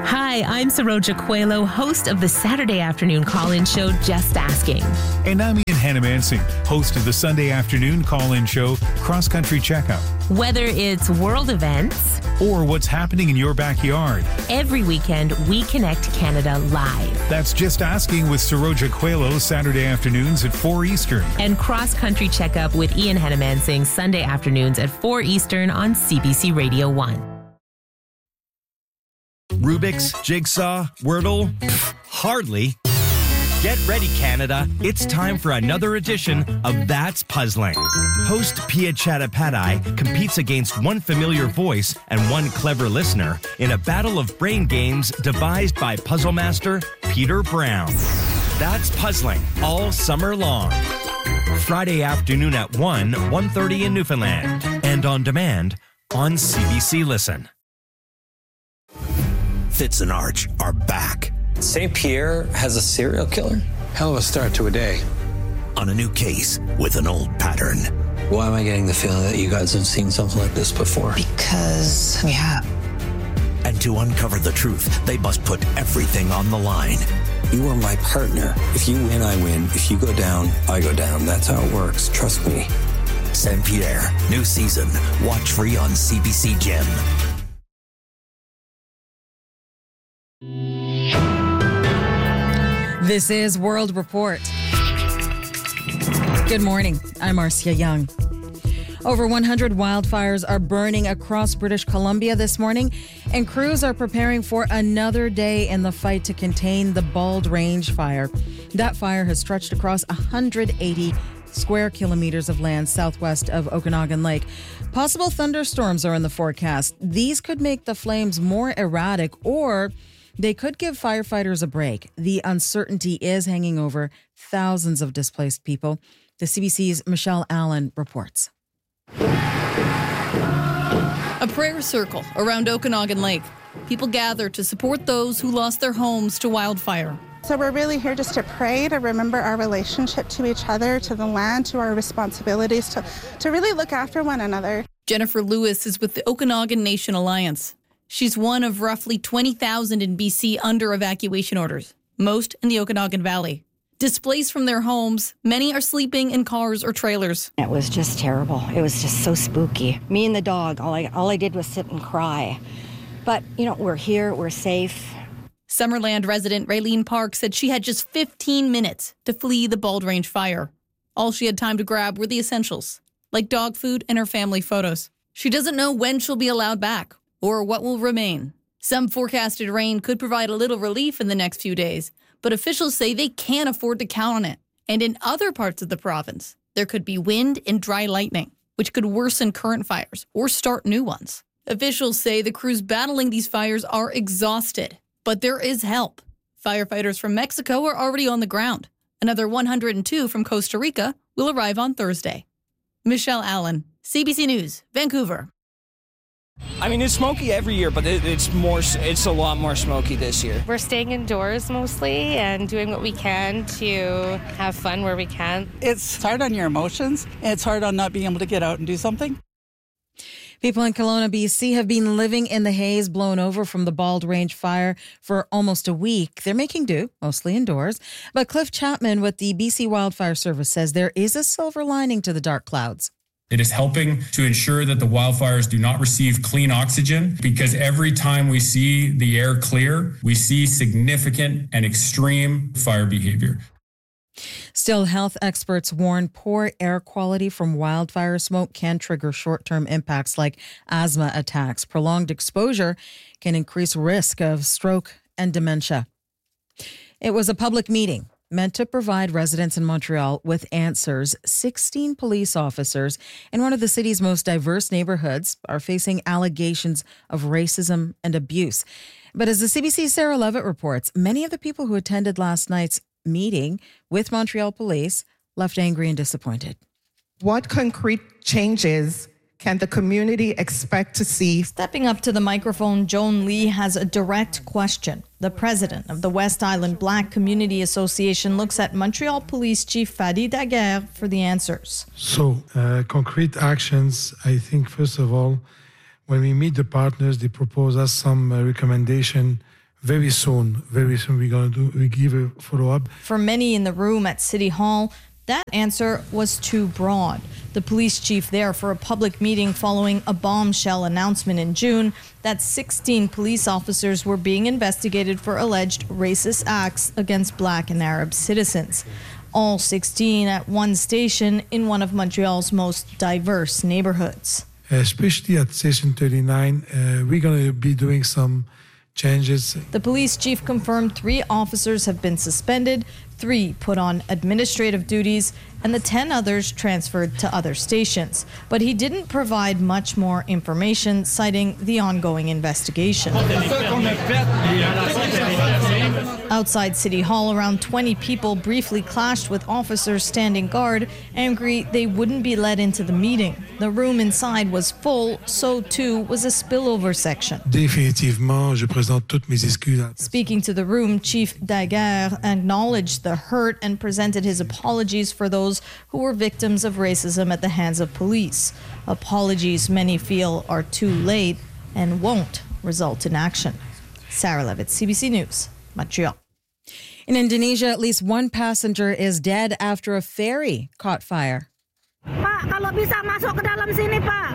Hi, I'm Saroja Coelho, host of the Saturday afternoon call-in show, Just Asking. And I'm Ian Hannah-Mansing, host of the Sunday afternoon call-in show, Cross Country Checkup. Whether it's world events or what's happening in your backyard, every weekend we connect Canada live. That's Just Asking with Saroja Coelho, Saturday afternoons at 4 Eastern. And Cross Country Checkup with Ian Hannah-Mansing, Sunday afternoons at 4 Eastern on CBC Radio 1. Rubik's, Jigsaw, Wordle? Pfft, hardly. Get ready, Canada. It's time for another edition of That's Puzzling. Host Pia Chattopadhyay competes against one familiar voice and one clever listener in a battle of brain games devised by puzzle master Peter Brown. That's Puzzling all summer long. Friday afternoon at 1:30 in Newfoundland. And on demand on CBC Listen. Fitz and Arch are back. St. Pierre has a serial killer? Hell of a start to a day. On a new case with an old pattern. Why am I getting the feeling that you guys have seen something like this before? Because we have. And to uncover the truth, they must put everything on the line. You are my partner. If you win, I win. If you go down, I go down. That's how it works. Trust me. St. Pierre, new season. Watch free on CBC Gem. This is World Report. Good morning. I'm Marcia Young. Over 100 wildfires are burning across British Columbia this morning, and crews are preparing for another day in the fight to contain the Bald Range fire. That fire has stretched across 180 square kilometers of land southwest of Okanagan Lake. Possible thunderstorms are in the forecast. These could make the flames more erratic, or they could give firefighters a break. The uncertainty is hanging over thousands of displaced people. The CBC's Michelle Allen reports. A prayer circle around Okanagan Lake. People gather to support those who lost their homes to wildfire. So we're really here just to pray, to remember our relationship to each other, to the land, to our responsibilities, to really look after one another. Jennifer Lewis is with the Okanagan Nation Alliance. She's one of roughly 20,000 in BC under evacuation orders, most in the Okanagan Valley. Displaced from their homes, many are sleeping in cars or trailers. It was just terrible. It was just so spooky. Me and the dog, all I did was sit and cry. But, we're here, we're safe. Summerland resident Raylene Park said she had just 15 minutes to flee the Bald Range fire. All she had time to grab were the essentials, like dog food and her family photos. She doesn't know when she'll be allowed back or what will remain. Some forecasted rain could provide a little relief in the next few days, but officials say they can't afford to count on it. And in other parts of the province, there could be wind and dry lightning, which could worsen current fires or start new ones. Officials say the crews battling these fires are exhausted, but there is help. Firefighters from Mexico are already on the ground. Another 102 from Costa Rica will arrive on Thursday. Michelle Allen, CBC News, Vancouver. I mean, it's smoky every year, but it's a lot more smoky this year. We're staying indoors mostly and doing what we can to have fun where we can. It's hard on your emotions, and it's hard on not being able to get out and do something. People in Kelowna, BC have been living in the haze blown over from the Bald Range fire for almost a week. They're making do, mostly indoors. But Cliff Chapman with the BC Wildfire Service says there is a silver lining to the dark clouds. It is helping to ensure that the wildfires do not receive clean oxygen, because every time we see the air clear, we see significant and extreme fire behavior. Still, health experts warn poor air quality from wildfire smoke can trigger short-term impacts like asthma attacks. Prolonged exposure can increase risk of stroke and dementia. It was a public meeting meant to provide residents in Montreal with answers. 16 police officers in one of the city's most diverse neighborhoods are facing allegations of racism and abuse. But as the CBC's Sarah Levitt reports, many of the people who attended last night's meeting with Montreal police left angry and disappointed. What concrete changes can the community expect to see? Stepping up to the microphone, Joan Lee has a direct question. The president of the West Island Black Community Association looks at Montreal Police Chief Fadi Daguerre for the answers. So, concrete actions, I think, first of all, when we meet the partners, they propose us some recommendation very soon we give a follow-up. For many in the room at City Hall, that answer was too broad. The police chief there for a public meeting following a bombshell announcement in June that 16 police officers were being investigated for alleged racist acts against Black and Arab citizens. All 16 at one station in one of Montreal's most diverse neighborhoods. Especially at Station 39, we're going to be doing some changes. The police chief confirmed 3 officers have been suspended, 3 put on administrative duties, and the 10 others transferred to other stations. But he didn't provide much more information, citing the ongoing investigation. Outside City Hall, around 20 people briefly clashed with officers standing guard, angry they wouldn't be let into the meeting. The room inside was full, so too was a spillover section. Définitivement, je présente toutes mes excuses. Speaking to the room, Chief Daguerre acknowledged the hurt and presented his apologies for those who were victims of racism at the hands of police. Apologies many feel are too late and won't result in action. Sarah Levitt, CBC News, Montreal. In Indonesia, at least one passenger is dead after a ferry caught fire. Pak, kalau bisa masuk ke dalam sini, Pak.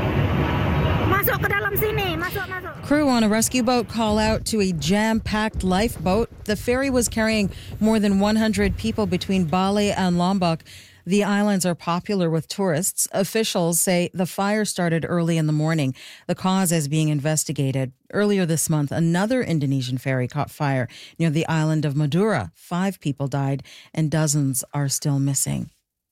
Masuk ke dalam sini, masuk. Crew on a rescue boat call out to a jam-packed lifeboat. The ferry was carrying more than 100 people between Bali and Lombok. The islands are popular with tourists. Officials say the fire started early in the morning. The cause is being investigated. Earlier this month, another Indonesian ferry caught fire near the island of Madura. 5 people died and dozens are still missing.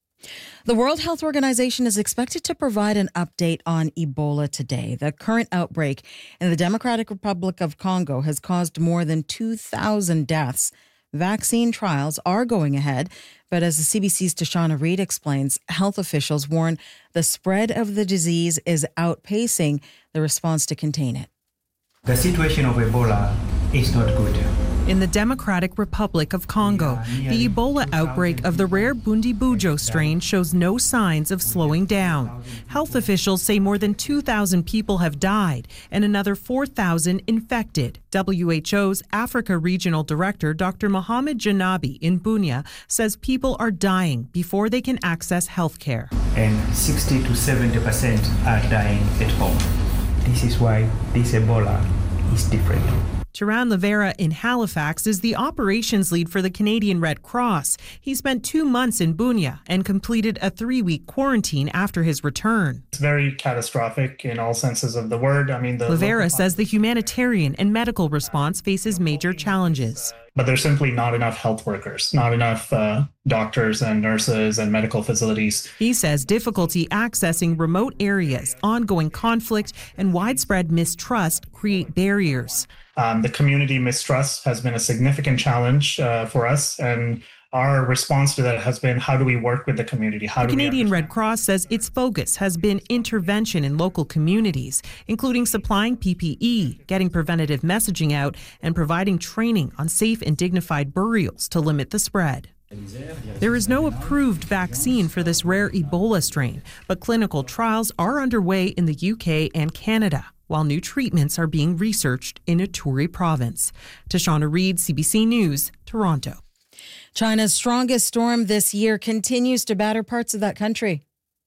The World Health Organization is expected to provide an update on Ebola today. The current outbreak in the Democratic Republic of Congo has caused more than 2,000 deaths. Vaccine trials are going ahead, but as the CBC's Tashana Reid explains, health officials warn the spread of the disease is outpacing the response to contain it. The situation of Ebola is not good. In the Democratic Republic of Congo, the Ebola outbreak of the rare Bundibugyo strain shows no signs of slowing down. Health officials say more than 2,000 people have died and another 4,000 infected. WHO's Africa Regional Director, Dr. Mohamed Janabi in Bunia, says people are dying before they can access health care. And 60 to 70% are dying at home. This is why this Ebola is different. Turan Livera in Halifax is the operations lead for the Canadian Red Cross. He spent 2 months in Bunia and completed a 3-week quarantine after his return. It's very catastrophic in all senses of the word. Livera says the humanitarian and medical response faces major challenges. But there's simply not enough health workers, not enough doctors and nurses and medical facilities. He says difficulty accessing remote areas, ongoing conflict, and widespread mistrust create barriers. The community mistrust has been a significant challenge for us, and our response to that has been, how do we work with the community? The Canadian Red Cross says its focus has been intervention in local communities, including supplying PPE, getting preventative messaging out, and providing training on safe and dignified burials to limit the spread. There is no approved vaccine for this rare Ebola strain, but clinical trials are underway in the UK and Canada, while new treatments are being researched in Ituri province. Tashana Reid, CBC News, Toronto. China's strongest storm this year continues to batter parts of that country.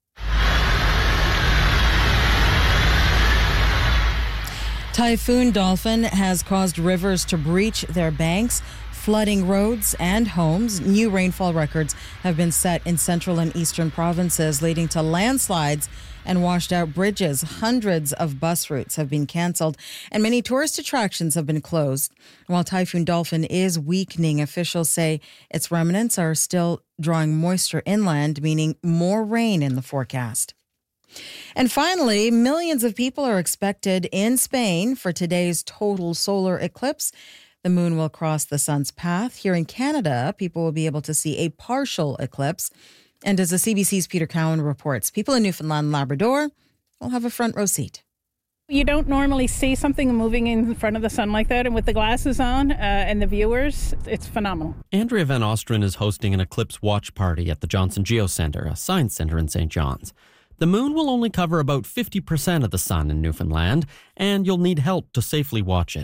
Typhoon Dolphin has caused rivers to breach their banks, flooding roads and homes. New rainfall records have been set in central and eastern provinces, leading to landslides and washed out bridges. Hundreds of bus routes have been canceled and many tourist attractions have been closed. While Typhoon Dolphin is weakening, officials say its remnants are still drawing moisture inland, meaning more rain in the forecast. And finally, millions of people are expected in Spain for today's total solar eclipse. The moon will cross the sun's path. Here in Canada, people will be able to see a partial eclipse. And as the CBC's Peter Cowan reports, people in Newfoundland and Labrador will have a front row seat. You don't normally see something moving in front of the sun like that, and with the glasses on and the viewers, it's phenomenal. Andrea Van Ostrin is hosting an eclipse watch party at the Johnson Geocenter, a science center in St. John's. The moon will only cover about 50% of the sun in Newfoundland, and you'll need help to safely watch it.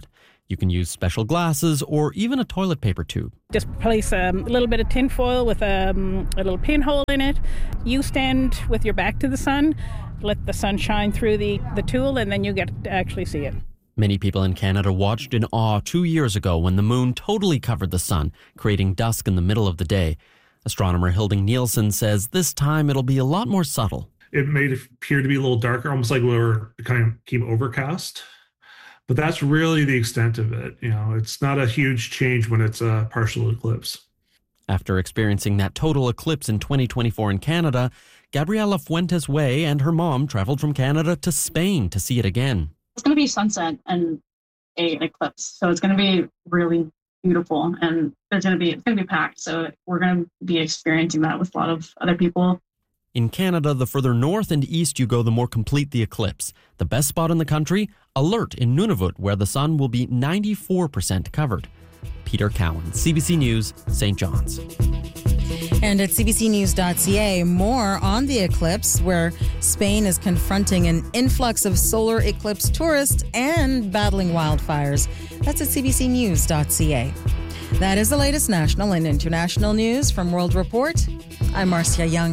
You can use special glasses or even a toilet paper tube. Just place a little bit of tin foil with a little pinhole in it. You stand with your back to the sun, let the sun shine through the tool, and then you get to actually see it. Many people in Canada watched in awe 2 years ago when the moon totally covered the sun, creating dusk in the middle of the day. Astronomer Hilding Nielsen says this time it'll be a lot more subtle. It made it appear to be a little darker, almost like we were kind of became overcast. But that's really the extent of it. It's not a huge change when it's a partial eclipse. After experiencing that total eclipse in 2024 in Canada, Gabriela Fuentes-Way and her mom traveled from Canada to Spain to see it again. It's going to be sunset and an eclipse, so it's going to be really beautiful, and it's going to be packed. So we're going to be experiencing that with a lot of other people. In Canada, the further north and east you go, the more complete the eclipse. The best spot in the country, Alert in Nunavut, where the sun will be 94% covered. Peter Cowan, CBC News, St. John's. And at cbcnews.ca, more on the eclipse, where Spain is confronting an influx of solar eclipse tourists and battling wildfires. That's at cbcnews.ca. That is the latest national and international news from World Report. I'm Marcia Young.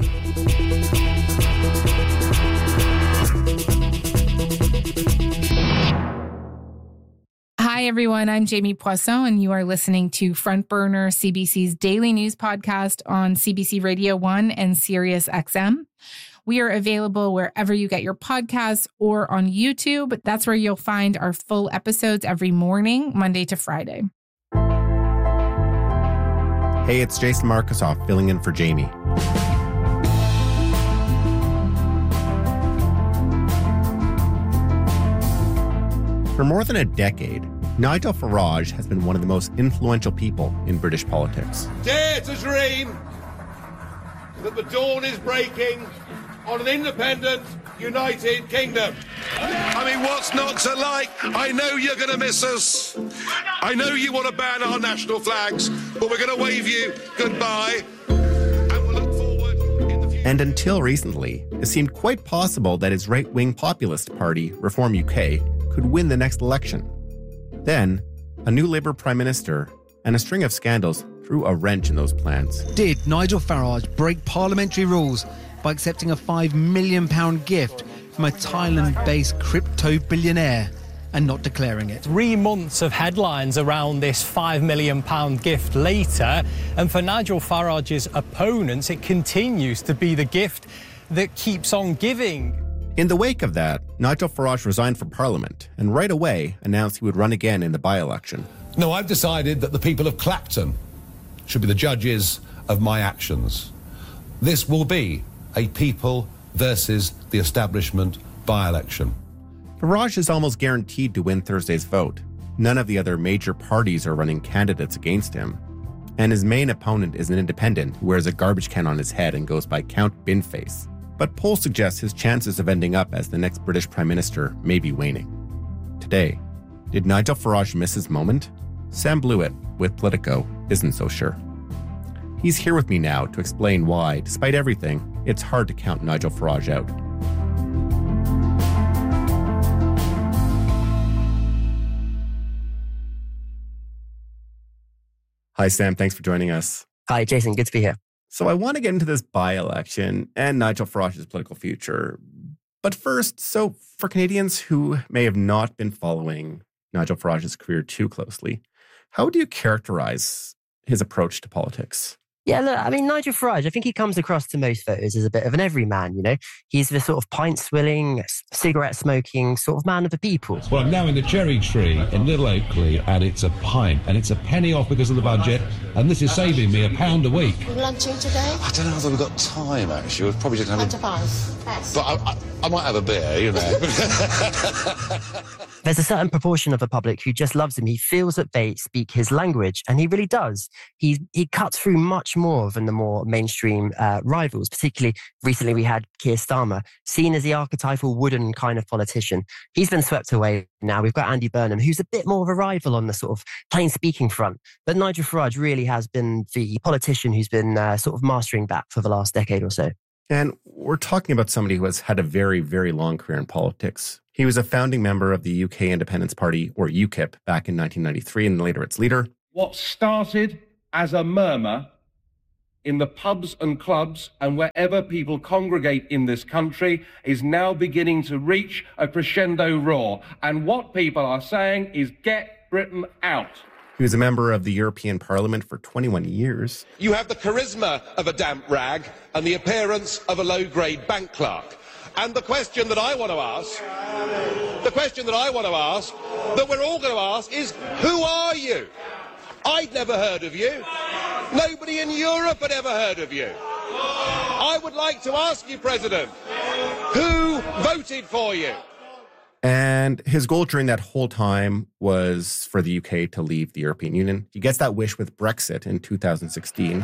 Hi, everyone. I'm Jamie Poisson, and you are listening to Front Burner, CBC's daily news podcast on CBC Radio 1 and Sirius XM. We are available wherever you get your podcasts or on YouTube. That's where you'll find our full episodes every morning, Monday to Friday. Hey, it's Jason Markusoff filling in for Jamie. For more than a decade, Nigel Farage has been one of the most influential people in British politics. Dare to dream that the dawn is breaking on an independent, united kingdom. I mean, what's not to like? I know you're going to miss us. I know you want to ban our national flags, but we're going to wave you goodbye. And we'll look forward in the future. And until recently, it seemed quite possible that his right-wing populist party, Reform UK, could win the next election. Then, a new Labour Prime Minister and a string of scandals threw a wrench in those plans. Did Nigel Farage break parliamentary rules by accepting a £5 million gift from a Thailand-based crypto billionaire and not declaring it? 3 months of headlines around this £5 million gift later, and for Nigel Farage's opponents, it continues to be the gift that keeps on giving. In the wake of that, Nigel Farage resigned from Parliament and right away announced he would run again in the by-election. No, I've decided that the people of Clacton should be the judges of my actions. This will be a people versus the establishment by-election. Farage is almost guaranteed to win Thursday's vote. None of the other major parties are running candidates against him. And his main opponent is an independent who wears a garbage can on his head and goes by Count Binface. But polls suggest his chances of ending up as the next British Prime Minister may be waning. Today, did Nigel Farage miss his moment? Sam Blewett with Politico isn't so sure. He's here with me now to explain why, despite everything, it's hard to count Nigel Farage out. Hi, Sam. Thanks for joining us. Hi, Jason. Good to be here. So I want to get into this by-election and Nigel Farage's political future. But first, so for Canadians who may have not been following Nigel Farage's career too closely, how would you characterize his approach to politics? Yeah, look, I mean, Nigel Farage, I think he comes across to most voters as a bit of an everyman, you know? He's the sort of pint-swilling, cigarette-smoking sort of man of the people. Well, I'm now in the Cherry Tree in Little Oakley, and it's a pint, and it's a penny off because of the budget, and this is saving me £1 a week. Lunching today? I don't know whether we've got time, actually. We'll probably just have After 5. Yes. But I might have a beer, you know. There's a certain proportion of the public who just loves him. He feels that they speak his language, and he really does. He cuts through much more than the more mainstream rivals. Particularly recently we had Keir Starmer, seen as the archetypal wooden kind of politician. He's been swept away now. We've got Andy Burnham, who's a bit more of a rival on the sort of plain speaking front. But Nigel Farage really has been the politician who's been sort of mastering that for the last decade or so. And we're talking about somebody who has had a very, very long career in politics. He was a founding member of the UK Independence Party, or UKIP, back in 1993, and later its leader. What started as a murmur in the pubs and clubs and wherever people congregate in this country is now beginning to reach a crescendo roar. And what people are saying is, get Britain out. He was a member of the European Parliament for 21 years. You have the charisma of a damp rag and the appearance of a low-grade bank clerk. And the question that I want to ask, that we're all going to ask is, who are you? I'd never heard of you. Nobody in Europe had ever heard of you. I would like to ask you, President, who voted for you? And his goal during that whole time was for the UK to leave the European Union. He gets that wish with Brexit in 2016.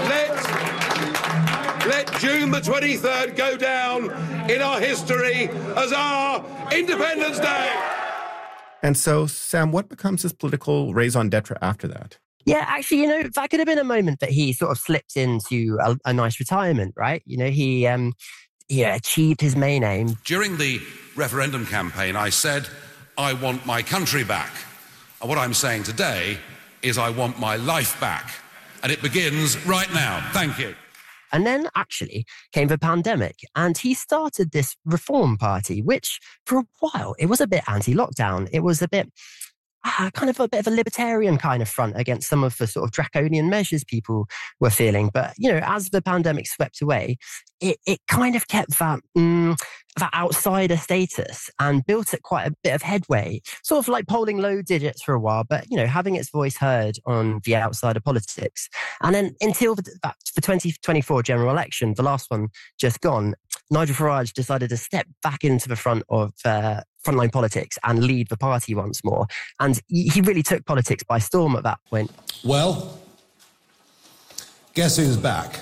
Let June the 23rd go down in our history as our Independence Day. And so, Sam, what becomes his political raison d'etre after that? Yeah, actually, that could have been a moment that he sort of slipped into a nice retirement, right? He achieved his main aim. During the referendum campaign, I said, I want my country back. And what I'm saying today is I want my life back. And it begins right now. Thank you. And then actually came the pandemic, and he started this Reform Party, which for a while, it was a bit anti-lockdown. It was a bit kind of a bit of a libertarian kind of front against some of the sort of draconian measures people were feeling. But, as the pandemic swept away, it kind of kept that outsider status and built it quite a bit of headway, sort of like polling low digits for a while, but, having its voice heard on the outsider politics. And then until the 2024 general election, the last one just gone, Nigel Farage decided to step back into the front of frontline politics and lead the party once more. And he really took politics by storm at that point. Well, guess who's back?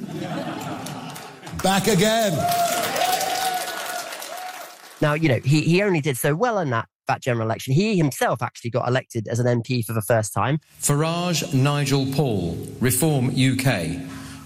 Back again. Now, he only did so well in that general election. He himself actually got elected as an MP for the first time. Farage Nigel Paul, Reform UK,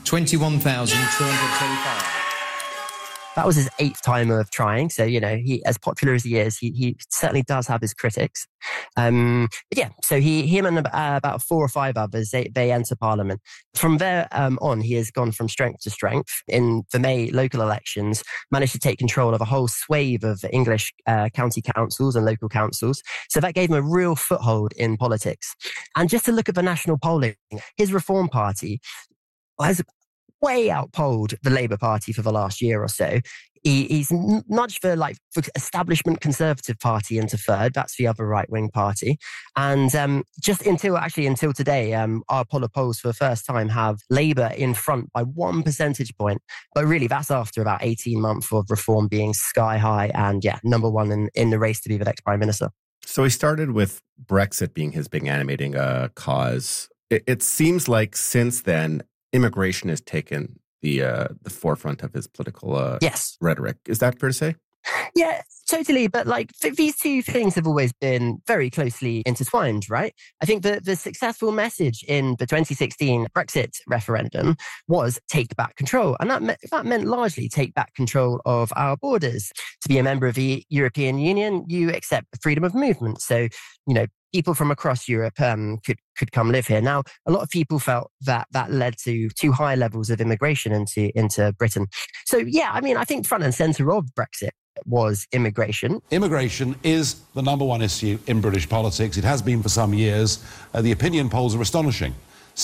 21,225. That was his 8th time of trying. So, he, as popular as he is, he certainly does have his critics. But yeah, so him and about 4 or 5 others, they enter Parliament. From there on, he has gone from strength to strength. In the May local elections, managed to take control of a whole swathe of English county councils and local councils. So that gave him a real foothold in politics. And just to look at the national polling, his Reform Party has way outpolled the Labour Party for the last year or so. He's nudged the for establishment Conservative Party into third. That's the other right-wing party. And just until today, our poll polls for the first time have Labour in front by 1 percentage point. But really, that's after about 18 months of Reform being sky high and, number one in the race to be the next Prime Minister. So he started with Brexit being his big animating cause. It seems like since then, immigration has taken the forefront of his political rhetoric. Is that fair to say? Yeah, totally. But these two things have always been very closely intertwined, right? I think the successful message in the 2016 Brexit referendum was take back control. And that meant largely take back control of our borders. To be a member of the European Union, you accept freedom of movement. So, people from across Europe could come live here. Now, a lot of people felt that led to too high levels of immigration into Britain. So, yeah, I think front and centre of Brexit was immigration. Immigration is the number one issue in British politics. It has been for some years. The opinion polls are astonishing.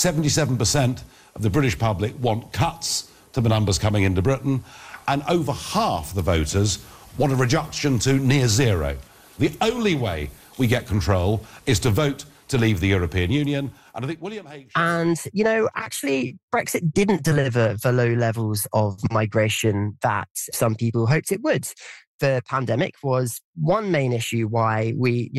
77% of the British public want cuts to the numbers coming into Britain, and over half the voters want a reduction to near zero. The only way we get control is to vote to leave the European Union. And I think William Hague... And, actually, Brexit didn't deliver the low levels of migration that some people hoped it would. The pandemic was one main issue why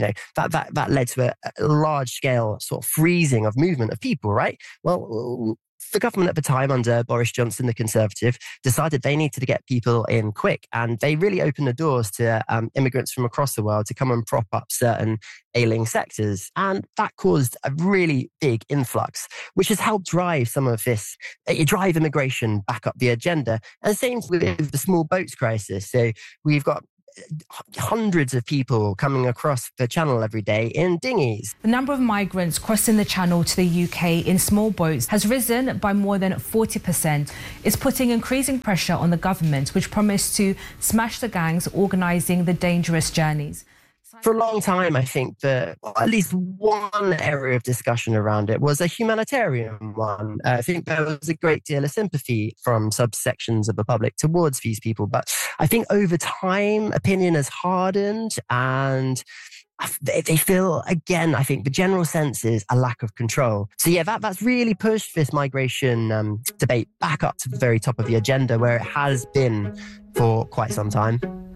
that led to a large-scale sort of freezing of movement of people, right? Well, the government at the time, under Boris Johnson, the Conservative, decided they needed to get people in quick. And they really opened the doors to immigrants from across the world to come and prop up certain ailing sectors. And that caused a really big influx, which has helped drive some of this, drive immigration back up the agenda. And same with the small boats crisis. So we've got hundreds of people coming across the channel every day in dinghies. The number of migrants crossing the channel to the UK in small boats has risen by more than 40%. It's putting increasing pressure on the government, which promised to smash the gangs organising the dangerous journeys. For a long time, I think that at least one area of discussion around it was a humanitarian one. I think there was a great deal of sympathy from subsections of the public towards these people. But I think over time, opinion has hardened and they feel, again, I think the general sense is a lack of control. So yeah, that's really pushed this migration debate back up to the very top of the agenda where it has been for quite some time.